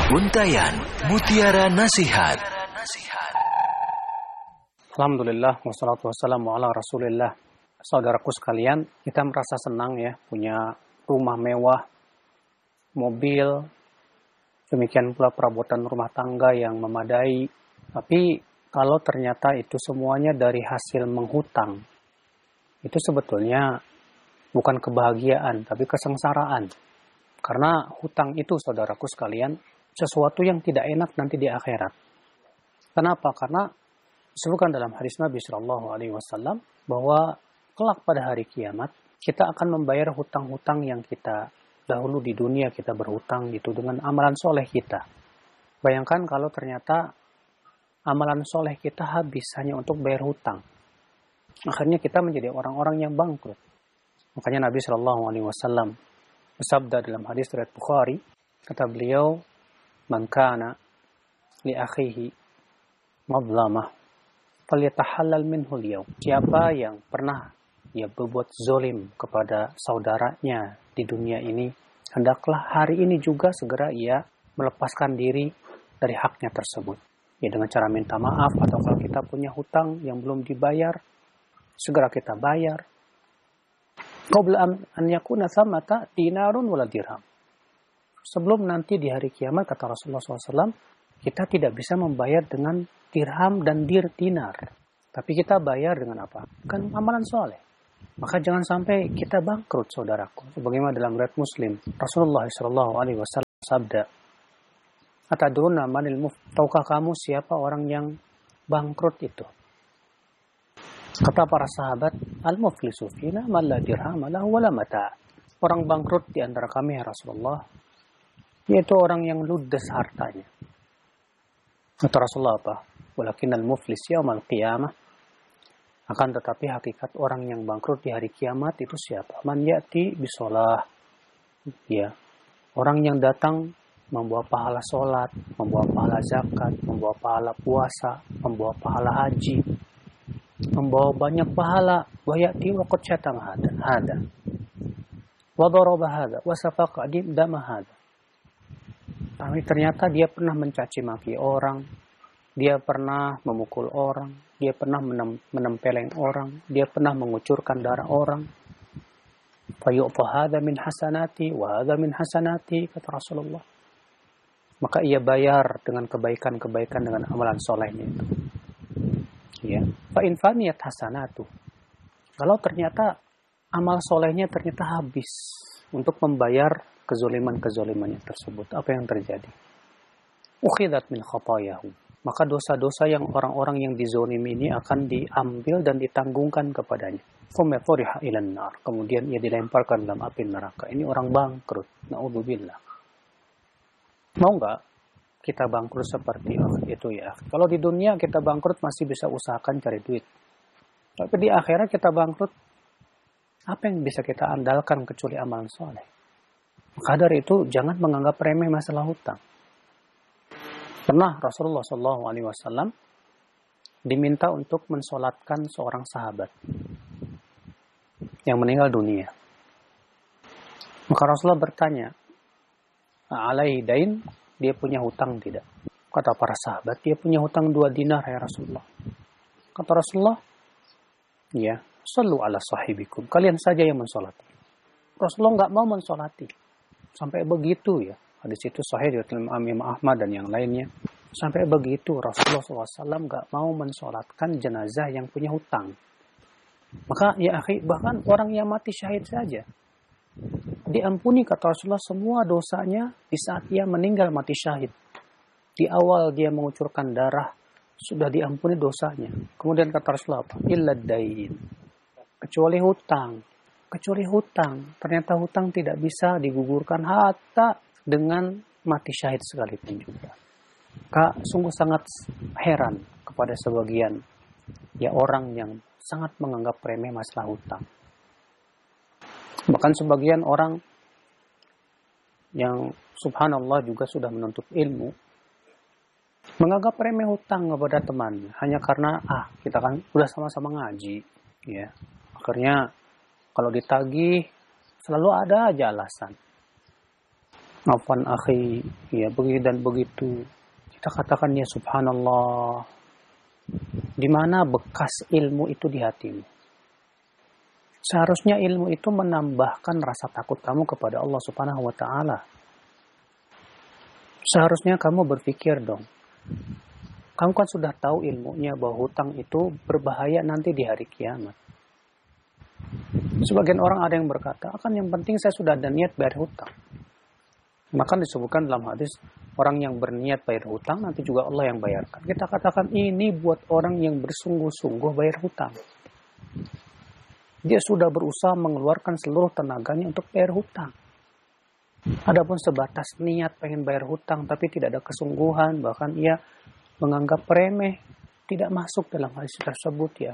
Untayan Mutiara Nasihat. Alhamdulillah, wassalatu wassalamu ala rasulillah. Saudaraku sekalian, kita merasa senang ya punya rumah mewah, mobil, demikian pula perabotan rumah tangga yang memadai. Tapi kalau ternyata itu semuanya dari hasil menghutang, itu sebetulnya bukan kebahagiaan, tapi kesengsaraan. Karena hutang itu, saudaraku sekalian, sesuatu yang tidak enak nanti di akhirat. Kenapa? Karena disebutkan dalam hadis Nabi Shallallahu Alaihi Wasallam bahwa kelak pada hari kiamat kita akan membayar hutang-hutang yang kita dahulu di dunia kita berhutang gitu dengan amalan soleh kita. Bayangkan kalau ternyata amalan soleh kita habis hanya untuk bayar hutang. Akhirnya kita menjadi orang-orang yang bangkrut. Makanya Nabi Shallallahu Alaihi Wasallam bersabda dalam hadis riwayat Bukhari, kata beliau, "Man kana li akhihi madlamah falyatahallal minhu al-yawm." Siapa yang pernah berbuat zolim kepada saudaranya di dunia ini, hendaklah hari ini juga segera ia melepaskan diri dari haknya tersebut. Ya, dengan cara minta maaf, atau kalau kita punya hutang yang belum dibayar, segera kita bayar. Qabla an yakuna thamata dinarun wala dirham. Sebelum nanti di hari kiamat, kata Rasulullah SAW, kita tidak bisa membayar dengan dirham dan dinar. Tapi kita bayar dengan apa? Kan amalan soleh. Maka jangan sampai kita bangkrut, saudaraku. Sebagaimana dalam riwayat Muslim, Rasulullah SAW sabda, "Atadruna manil muflis?" Tahukah kamu siapa orang yang bangkrut itu? Kata para sahabat, "Al-muflisu fina man la dirham lahu wala mata." Orang bangkrut di antara kami, ya Rasulullah, yaitu orang yang ludes hartanya. Kata Rasulullah apa? "Walakinnal muflis yaumal qiyamah." Akan tetapi hakikat orang yang bangkrut di hari kiamat itu siapa? Man ya'ti bisolah. Ya, orang yang datang membawa pahala sholat, membawa pahala zakat, membawa pahala puasa, membawa pahala haji, membawa banyak pahala. Wa ya'ti wa qad syatama hada. Wa daraba hada wa safaqa dama hada. Tapi ternyata dia pernah mencaci maki orang, dia pernah memukul orang, dia pernah menempeleng orang, dia pernah mengucurkan darah orang. Fayu'ta hadha min hasanati wa hadha min hasanati, kata Rasulullah. Maka ia bayar dengan kebaikan-kebaikan dengan amalan solehnya itu. Ya, fa in faniyat hasanatu. Kalau ternyata amal solehnya ternyata habis untuk membayar kezoliman-kezolimannya tersebut, apa yang terjadi? Ukhidat min khatayahum. Maka dosa-dosa yang orang-orang yang dizolimi ini akan diambil dan ditanggungkan kepadanya. Thumma furiha ilan nar. Kemudian ia dilemparkan dalam api neraka. Ini orang bangkrut. Na'udzubillah. Mau nggak kita bangkrut seperti itu ya? Kalau di dunia kita bangkrut masih bisa usahakan cari duit. Tapi di akhirat kita bangkrut, apa yang bisa kita andalkan kecuali amalan soleh? Maka dari itu jangan menganggap remeh masalah hutang. Pernah Rasulullah SAW diminta untuk mensolatkan seorang sahabat yang meninggal dunia. Maka Rasulullah bertanya, "Alaihi dain?" Dia punya hutang tidak? Kata para sahabat, dia punya hutang 2 dinar ya Rasulullah. Kata Rasulullah, ya, sallu ala sahibikum. Kalian saja yang mensolati. Rasulullah nggak mau mensolati. Sampai begitu ya. Hadis itu sahih dari Imam Ahmad dan yang lainnya. Sampai begitu Rasulullah SAW nggak mau mensolatkan jenazah yang punya hutang. Maka ya akhi, bahkan orang yang mati syahid saja diampuni, kata Rasulullah, semua dosanya di saat ia meninggal mati syahid. Di awal dia mengucurkan darah, sudah diampuni dosanya. Kemudian kata Rasulullah apa? Illa dain. Kecuali hutang. Kecuali hutang. Ternyata hutang tidak bisa digugurkan hatta dengan mati syahid sekalipun juga. Kak, sungguh sangat heran kepada sebagian ya orang yang sangat menganggap remeh masalah hutang. Bahkan sebagian orang yang subhanallah juga sudah menuntut ilmu menganggap remeh hutang kepada teman hanya karena kita kan udah sama-sama ngaji ya. Akhirnya kalau ditagih selalu ada aja alasan. Afwan akhi, ya begitu dan begitu. Kita katakan ya subhanallah. Di mana bekas ilmu itu di hatimu? Seharusnya ilmu itu menambahkan rasa takut kamu kepada Allah Subhanahu wa taala. Seharusnya kamu berpikir dong. Kamu kan sudah tahu ilmunya bahwa hutang itu berbahaya nanti di hari kiamat. Sebagian orang ada yang berkata, akan yang penting saya sudah ada niat bayar hutang. Maka disebutkan dalam hadis, orang yang berniat bayar hutang nanti juga Allah yang bayarkan. Kita katakan ini buat orang yang bersungguh-sungguh bayar hutang. Dia sudah berusaha mengeluarkan seluruh tenaganya untuk bayar hutang. Adapun sebatas niat pengen bayar hutang tapi tidak ada kesungguhan, bahkan ia menganggap remeh, tidak masuk dalam hadis tersebut ya.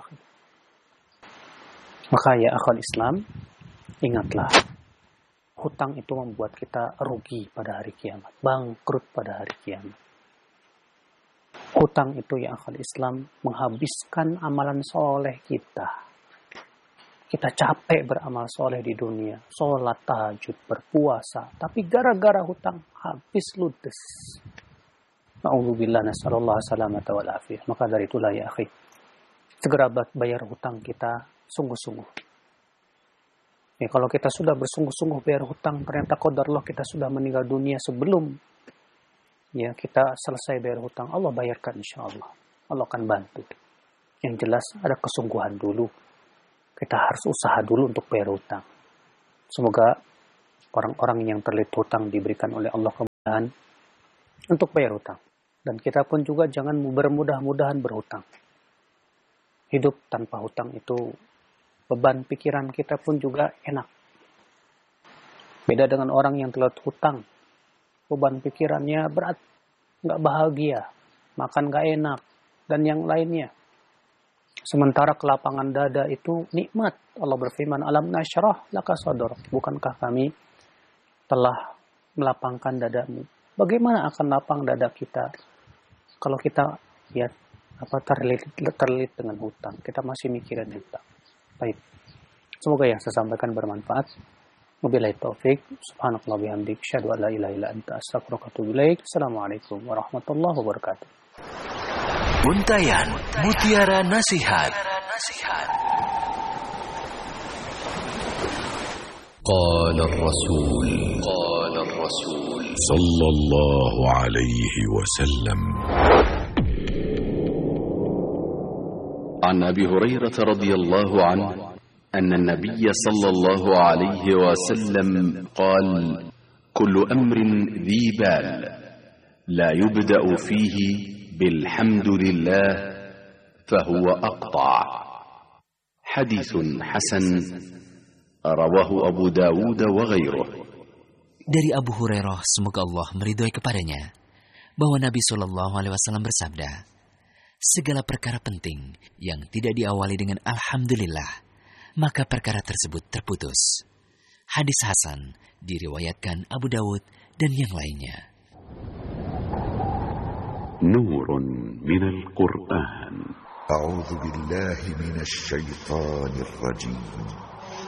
Maka ya akhwal Islam, ingatlah, hutang itu membuat kita rugi pada hari kiamat, bangkrut pada hari kiamat. Hutang itu ya akhwal Islam menghabiskan amalan soleh kita. Kita capek beramal soleh di dunia, sholat tahajud, berpuasa, tapi gara-gara hutang habis ludes. Na'udzubillah, nas'alullah salamata wal afiyah. Maka dari itulah ya akhi, segera bayar hutang kita sungguh-sungguh. Ya, kalau kita sudah bersungguh-sungguh bayar hutang, ternyata qadarullah kita sudah meninggal dunia sebelum ya kita selesai bayar hutang, Allah bayarkan insyaallah. Allah akan bantu. Yang jelas ada kesungguhan dulu. Kita harus usaha dulu untuk bayar hutang. Semoga orang-orang yang terlilit hutang diberikan oleh Allah kemudahan untuk bayar hutang. Dan kita pun juga jangan bermudah-mudahan berhutang. Hidup tanpa hutang itu beban pikiran kita pun juga enak. Beda dengan orang yang terlilit hutang. Beban pikirannya berat, nggak bahagia, makan nggak enak, dan yang lainnya. Sementara kelapangan dada itu nikmat. Allah berfirman, alam nasyrah laka sadrak. Bukankah kami telah melapangkan dadamu? Bagaimana akan lapang dada kita kalau kita ya terlilit dengan hutang? Kita masih mikirin hutang. Baik. Semoga yang saya sampaikan bermanfaat. Wabillahi taufik. Subhanakallah bihamdik. Asyhadu an la ilaha illa anta astaghfiruka wa atubu ilaik. Assalamualaikum warahmatullahi wabarakatuh. Untayan Mutiara Nasihat. قال الرسول صلى الله عليه وسلم عن أبي هريرة رضي الله عنه أن النبي صلى الله عليه وسلم قال كل أمر ذي بال لا يبدأ فيه بالحمد لله فهو أقطع حديث حسن رواه أبو داود وغيره. Dari Abu Hurairah, semoga Allah meridhoi kepadanya, bahwa Nabi SAW bersabda, segala perkara penting yang tidak diawali dengan Alhamdulillah, maka perkara tersebut terputus. Hadis Hasan diriwayatkan Abu Dawud dan yang lainnya. نور من القرآن. أعوذ بالله من الشيطان الرجيم.